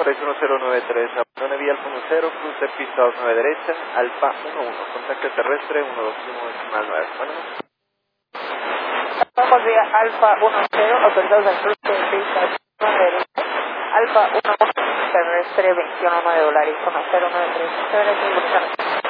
correcto 1093, abandone vía Alfa 10, cruce pista 29 derecha, Alfa 11, contacto terrestre 121 bueno. Vamos vía Alfa 10, autorizados al cruce de pista 29 derecha, Alfa 11, terrestre $21.9, 1093, muchas gracias.